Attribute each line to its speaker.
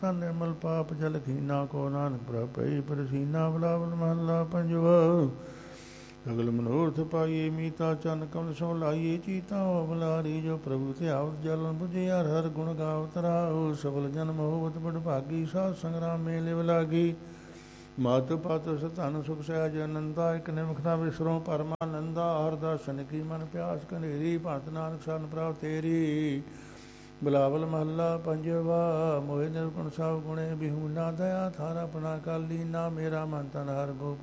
Speaker 1: ਨਿਰਮਲ ਪਾਪ ਜਲ ਖੀਨਾ ਕੋ ਨਾਨਕ ਪ੍ਰਭ ਪਈ ਪਰਸੀਨਾ ਬਲਾਵਲ ਮਹੱਲਾ ਪੰਜਵਾ। ਸਗਲ ਮਨੋਰਥ ਪਾਈਏ ਮੀਤਾ ਚੰਨ ਕਮਲ ਸੋ ਲਾਈਏ ਚੀਤਾ ਬਲਾਰੀ ਜੋ ਪ੍ਰਭੂ ਧਿਆਵਤ ਜਲਨ ਬੁਝੇ ਹਰ ਹਰ ਗੁਣ ਗਾਵਤ ਰਾਉ। ਸਫਲ ਜਨਮ ਹੋਵਤ ਬੜ ਭਾਗੀ ਸਾਧ ਸੰਗਰਾਮ ਮੇਲੇ ਲਾਗੀ। ਮਾਤ ਪਤ ਸਤਨ ਸੁਖ ਸਹਿਜ ਅਨੰਦਾ ਇਕ ਨਿਮਖਣਾ ਵਿਸਰੋਂ ਪਰਮਾਨੰਦਾ। ਹਰ ਦਰਸ਼ਨ ਕੀ ਮਨ ਪਿਆਸ ਕਨੇਰੀ ਭਗਤ ਨਾਨਕ ਸਰਨ ਪ੍ਰਾਪ ਤੇਰੀ। ਬਿਲਾਵਲ ਮਹੱਲਾ ਪੰਜਵਾ। ਮੋਹਿ ਨਿਰਗੁਣ ਸਭ ਗੁਣੇ ਬਿਹੂਨਾ ਦਇਆ ਥਾਰਾ ਆਪਣਾ ਕਾਲੀ ਨਾ ਮੇਰਾ ਮਨ ਤਨ ਹਰ ਗੋਪਾਲ।